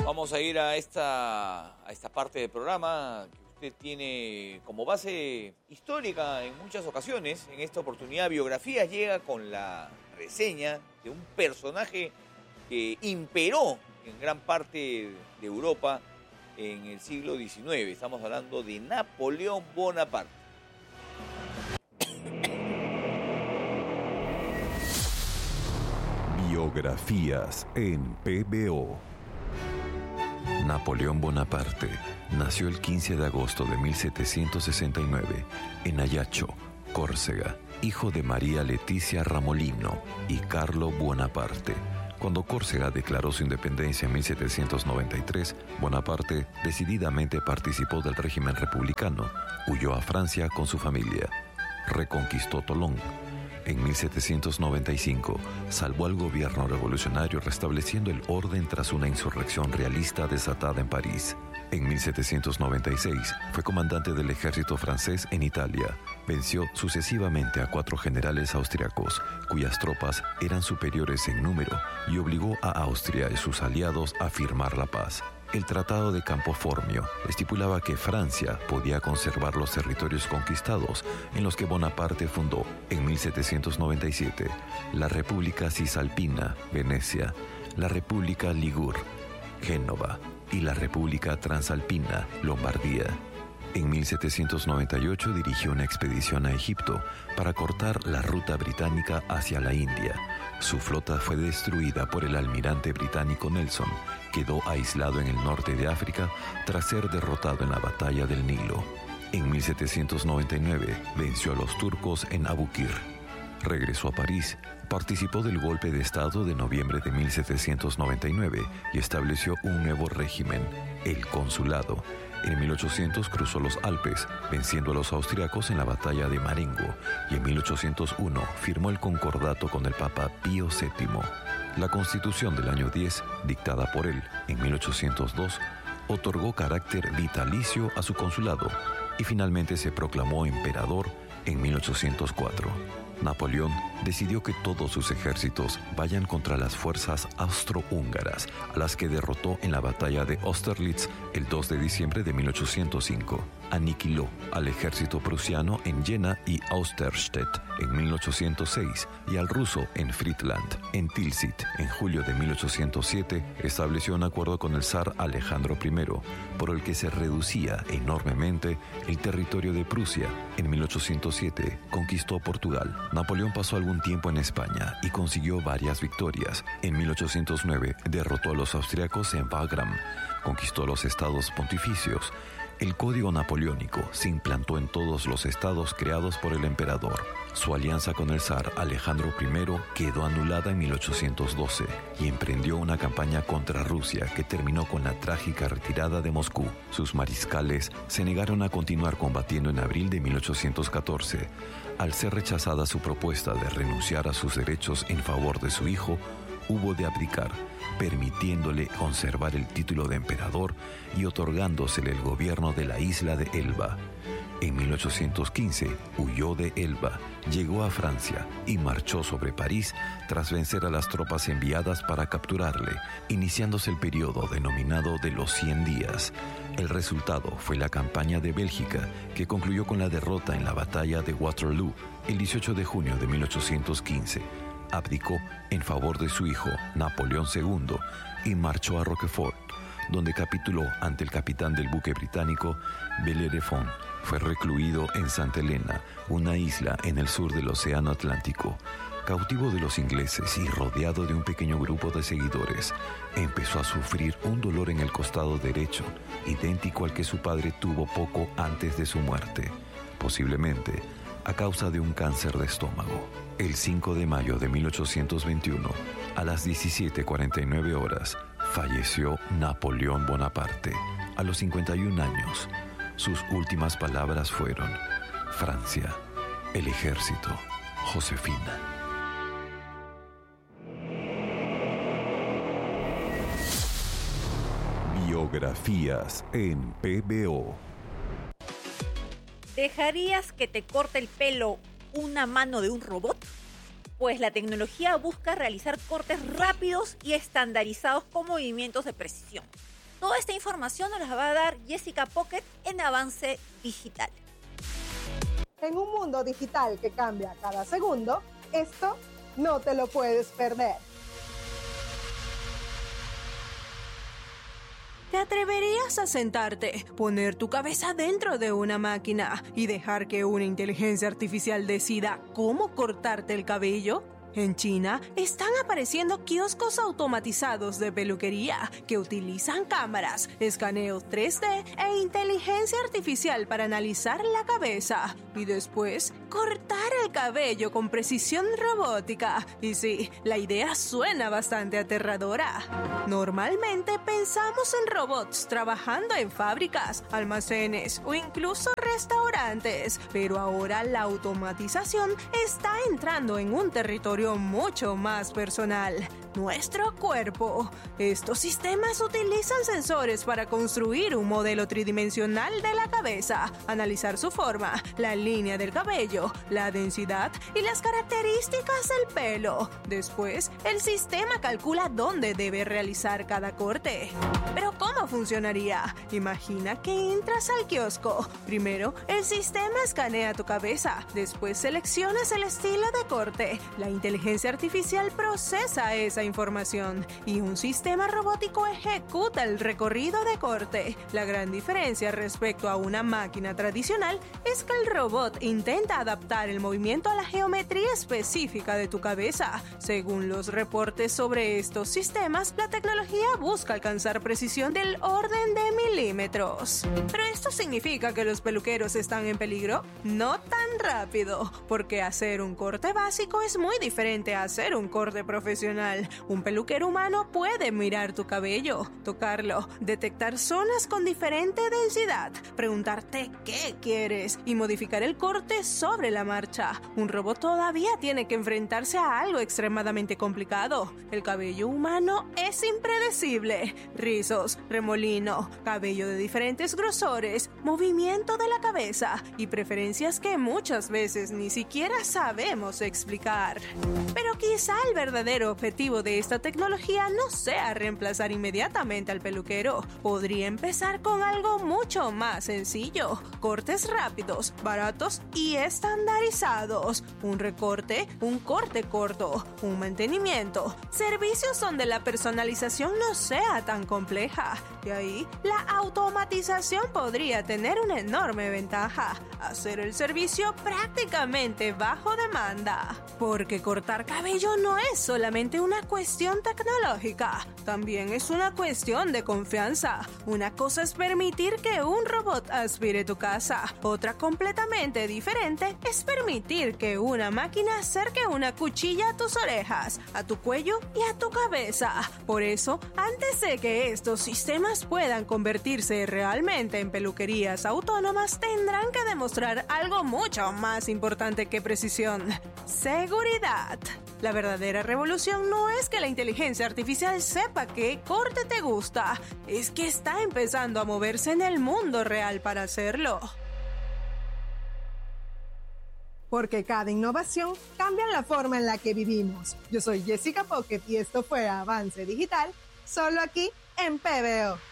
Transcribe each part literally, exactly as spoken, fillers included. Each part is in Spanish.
Vamos a ir a esta, a esta parte del programa que usted tiene como base histórica en muchas ocasiones. En esta oportunidad, Biografías llega con la reseña de un personaje que imperó en gran parte de Europa en el siglo diecinueve. Estamos hablando de Napoleón Bonaparte. Biografías en P B O. Napoleón Bonaparte nació el quince de agosto de mil setecientos sesenta y nueve en Ajaccio, Córcega, hijo de María Leticia Ramolino y Carlo Bonaparte. Cuando Córcega declaró su independencia en mil setecientos noventa y tres, Bonaparte decididamente participó del régimen republicano, huyó a Francia con su familia, reconquistó Tolón. En mil setecientos noventa y cinco, salvó al gobierno revolucionario restableciendo el orden tras una insurrección realista desatada en París. En mil setecientos noventa y seis, fue comandante del ejército francés en Italia. Venció sucesivamente a cuatro generales austriacos, cuyas tropas eran superiores en número, y obligó a Austria y sus aliados a firmar la paz. El Tratado de Campo Formio estipulaba que Francia podía conservar los territorios conquistados en los que Bonaparte fundó en mil setecientos noventa y siete la República Cisalpina, Venecia, la República Ligur, Génova y la República Transalpina, Lombardía. En mil setecientos noventa y ocho dirigió una expedición a Egipto para cortar la ruta británica hacia la India. Su flota fue destruida por el almirante británico Nelson. Quedó aislado en el norte de África tras ser derrotado en la batalla del Nilo. En mil setecientos noventa y nueve venció a los turcos en Abukir. Regresó a París, participó del golpe de Estado de noviembre de mil setecientos noventa y nueve y estableció un nuevo régimen, el consulado. En mil ochocientos cruzó los Alpes, venciendo a los austriacos en la batalla de Marengo, y en mil ochocientos uno firmó el concordato con el Papa Pío séptimo. La Constitución del año diez, dictada por él en mil ochocientos dos, otorgó carácter vitalicio a su consulado y finalmente se proclamó emperador en mil ochocientos cuatro. Napoleón decidió que todos sus ejércitos vayan contra las fuerzas austrohúngaras, a las que derrotó en la batalla de Austerlitz el dos de diciembre de mil ochocientos cinco. Aniquiló al ejército prusiano en Jena y Austerstedt en mil ochocientos seis y al ruso en Friedland. En Tilsit, en julio de mil ochocientos siete, estableció un acuerdo con el zar Alejandro primero, por el que se reducía enormemente el territorio de Prusia. En mil ochocientos siete conquistó Portugal. Napoleón pasó algún tiempo en España y consiguió varias victorias. En mil ochocientos nueve derrotó a los austriacos en Wagram, conquistó los estados pontificios. El Código Napoleónico se implantó en todos los estados creados por el emperador. Su alianza con el zar Alejandro primero quedó anulada en mil ochocientos doce y emprendió una campaña contra Rusia que terminó con la trágica retirada de Moscú. Sus mariscales se negaron a continuar combatiendo en abril de mil ochocientos catorce. Al ser rechazada su propuesta de renunciar a sus derechos en favor de su hijo, hubo de abdicar, permitiéndole conservar el título de emperador y otorgándosele el gobierno de la isla de Elba. En mil ochocientos quince huyó de Elba, llegó a Francia y marchó sobre París tras vencer a las tropas enviadas para capturarle, iniciándose el periodo denominado de los cien días. El resultado fue la campaña de Bélgica, que concluyó con la derrota en la batalla de Waterloo el dieciocho de junio de mil ochocientos quince. Abdicó en favor de su hijo Napoleón segundo y marchó a Roquefort, donde capituló ante el capitán del buque británico Bellerophon. Fue recluido en Santa Elena, una isla en el sur del Océano Atlántico. Cautivo de los ingleses y rodeado de un pequeño grupo de seguidores, empezó a sufrir un dolor en el costado derecho, idéntico al que su padre tuvo poco antes de su muerte, posiblemente a causa de un cáncer de estómago. El cinco de mayo de mil ochocientos veintiuno, a las diecisiete cuarenta y nueve horas, falleció Napoleón Bonaparte, a los cincuenta y un años. Sus últimas palabras fueron: Francia, el ejército, Josefina. Biografías en P B O. ¿Dejarías que te corte el pelo una mano de un robot? Pues la tecnología busca realizar cortes rápidos y estandarizados con movimientos de precisión. Toda esta información nos la va a dar Jessica Pocket en Avance Digital. En un mundo digital que cambia cada segundo, esto no te lo puedes perder. ¿Te atreverías a sentarte, poner tu cabeza dentro de una máquina y dejar que una inteligencia artificial decida cómo cortarte el cabello? En China están apareciendo kioscos automatizados de peluquería que utilizan cámaras, escaneos tres D e inteligencia artificial para analizar la cabeza y después cortar el cabello con precisión robótica. Y sí, la idea suena bastante aterradora. Normalmente pensamos en robots trabajando en fábricas, almacenes o incluso restaurantes, pero ahora la automatización está entrando en un territorio mucho más personal, nuestro cuerpo. Estos sistemas utilizan sensores para construir un modelo tridimensional de la cabeza, analizar su forma, la línea del cabello, la densidad y las características del pelo. Después, el sistema calcula dónde debe realizar cada corte. Pero ¿cómo funcionaría? Imagina que entras al kiosco. Primero, el sistema escanea tu cabeza. Después seleccionas el estilo de corte. La inteligencia artificial procesa esa información y un sistema robótico ejecuta el recorrido de corte. La gran diferencia respecto a una máquina tradicional es que el robot intenta adaptar el movimiento a la geometría específica de tu cabeza. Según los reportes sobre estos sistemas, la tecnología busca alcanzar precisión del orden de milímetros. ¿Pero esto significa que los peluqueros están en peligro? No tan rápido, porque hacer un corte básico es muy diferente a hacer un corte profesional. Un peluquero humano puede mirar tu cabello, tocarlo, detectar zonas con diferente densidad, preguntarte qué quieres y modificar el corte sobre la marcha. Un robot todavía tiene que enfrentarse a algo extremadamente complicado. El cabello humano es impredecible. Rizos, remolino, cabello de diferentes grosores, movimiento de la cabeza y preferencias que muchas veces ni siquiera sabemos explicar. Pero quizá el verdadero objetivo de esta tecnología no sea reemplazar inmediatamente al peluquero. Podría empezar con algo mucho más sencillo: cortes rápidos, baratos y estandarizados. Un recorte, un corte corto, un mantenimiento, servicios donde la personalización no sea tan compleja. De ahí, la automatización podría tener una enorme ventaja: hacer el servicio prácticamente bajo demanda. Porque cortar cabello no es solamente una cuestión tecnológica, también es una cuestión de confianza. Una cosa es permitir que un robot aspire tu casa, otra completamente diferente es permitir que una máquina acerque una cuchilla a tus orejas, a tu cuello y a tu cabeza. Por eso, antes de que estos sistemas puedan convertirse realmente en peluquerías autónomas, tendrán que demostrar algo mucho más importante que precisión: seguridad. La verdadera revolución no es que la inteligencia artificial sepa qué corte te gusta, es que está empezando a moverse en el mundo real para hacerlo. Porque cada innovación cambia la forma en la que vivimos. Yo soy Jessica Pocket y esto fue Avance Digital, solo aquí en P B O.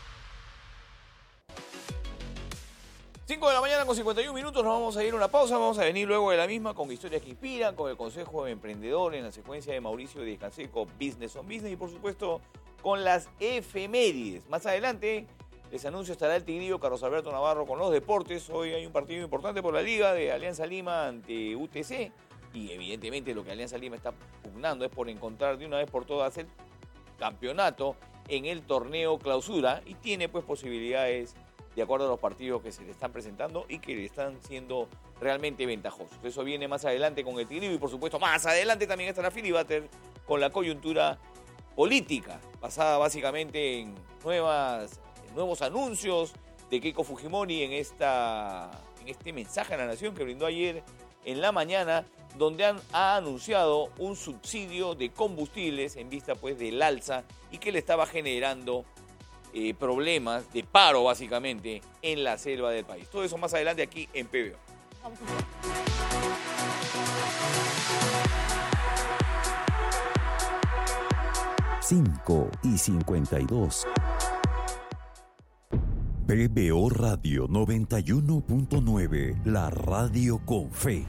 cinco de la mañana con cincuenta y un minutos, nos vamos a ir a una pausa, vamos a venir luego de la misma con historias que inspiran, con el Consejo de Emprendedor en la secuencia de Mauricio Díaz Canseco, Business on Business, y por supuesto con las efemérides. Más adelante les anuncio estará el tigrillo Carlos Alberto Navarro con los deportes. Hoy hay un partido importante por la Liga de Alianza Lima ante U T C y evidentemente lo que Alianza Lima está pugnando es por encontrar de una vez por todas el campeonato en el torneo Clausura y tiene pues posibilidades de acuerdo a los partidos que se le están presentando y que le están siendo realmente ventajosos. Eso viene más adelante con el tigrillo y por supuesto más adelante también estará Filibuster con la coyuntura política, basada básicamente en nuevas, en nuevos anuncios de Keiko Fujimori en, esta, en este mensaje a la nación que brindó ayer en la mañana, donde han, ha anunciado un subsidio de combustibles en vista pues del alza y que le estaba generando Eh, problemas de paro básicamente en la selva del país. Todo eso más adelante aquí en P B O. Vamos. cinco y cincuenta y dos. P B O Radio noventa y uno punto nueve, la radio con fe.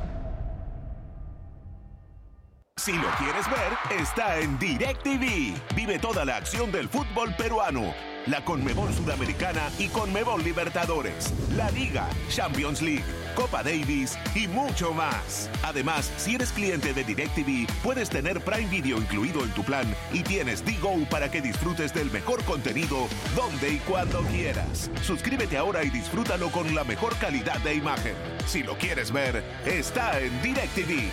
Si lo quieres ver, está en DirecTV. Vive toda la acción del fútbol peruano, la Conmebol Sudamericana y Conmebol Libertadores, la Liga, Champions League, Copa Davis y mucho más. Además, si eres cliente de DirecTV, puedes tener Prime Video incluido en tu plan y tienes D-Go para que disfrutes del mejor contenido donde y cuando quieras. Suscríbete ahora y disfrútalo con la mejor calidad de imagen. Si lo quieres ver, está en DirecTV.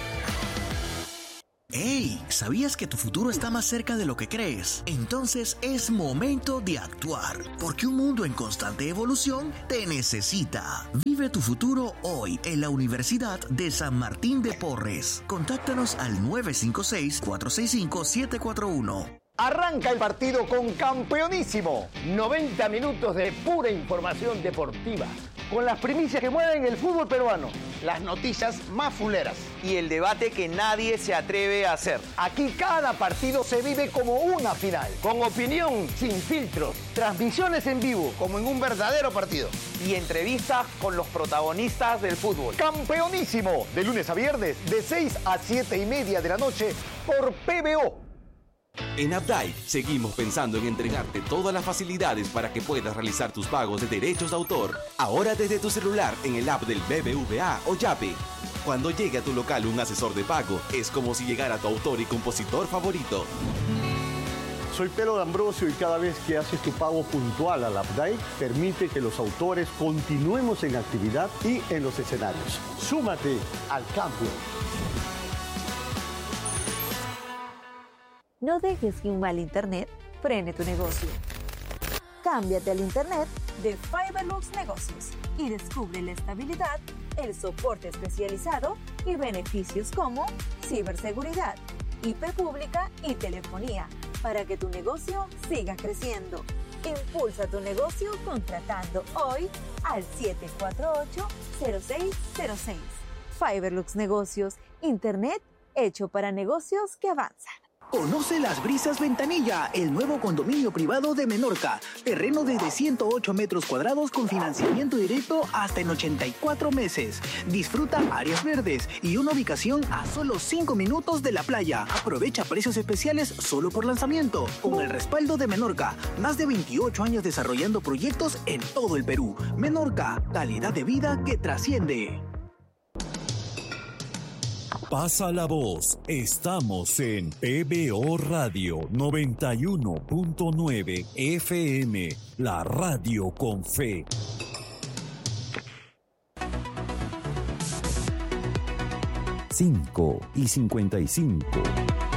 ¡Hey! ¿Sabías que tu futuro está más cerca de lo que crees? Entonces es momento de actuar, porque un mundo en constante evolución te necesita. Vive tu futuro hoy en la Universidad de San Martín de Porres. Contáctanos al nueve cinco seis, cuatro seis cinco, siete cuatro uno. Arranca el partido con Campeonísimo. noventa minutos de pura información deportiva, con las primicias que mueven el fútbol peruano, las noticias más fuleras y el debate que nadie se atreve a hacer. Aquí cada partido se vive como una final, con opinión sin filtros, transmisiones en vivo, como en un verdadero partido, y entrevistas con los protagonistas del fútbol. Campeonísimo, de lunes a viernes, de seis a siete y media de la noche, por P B O. En Updike seguimos pensando en entregarte todas las facilidades para que puedas realizar tus pagos de derechos de autor. Ahora desde tu celular en el app del B B V A o Yape. Cuando llegue a tu local un asesor de pago, es como si llegara tu autor y compositor favorito. Soy Pedro D'Ambrosio y cada vez que haces tu pago puntual al Updike, permite que los autores continuemos en actividad y en los escenarios. Súmate al cambio. No dejes que un mal internet frene tu negocio. Cámbiate al internet de Fiberlux Negocios y descubre la estabilidad, el soporte especializado y beneficios como ciberseguridad, I P pública y telefonía para que tu negocio siga creciendo. Impulsa tu negocio contratando hoy al siete cuatro ocho, cero seis cero seis. Fiberlux Negocios, internet hecho para negocios que avanzan. Conoce Las Brisas Ventanilla, el nuevo condominio privado de Menorca. Terreno desde ciento ocho metros cuadrados con financiamiento directo hasta en ochenta y cuatro meses. Disfruta áreas verdes y una ubicación a solo cinco minutos de la playa. Aprovecha precios especiales solo por lanzamiento. Con el respaldo de Menorca, más de veintiocho años desarrollando proyectos en todo el Perú. Menorca, calidad de vida que trasciende. Pasa la voz, estamos en P B O Radio noventa y uno punto nueve F M, la radio con fe. cinco y cincuenta y cinco.